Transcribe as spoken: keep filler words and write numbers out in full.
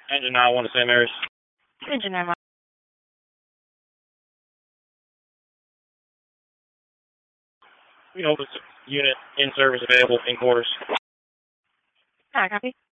Engine nine one to Saint Mary's. Engine nine one. We hope this unit in service available in quarters. Alright, copy.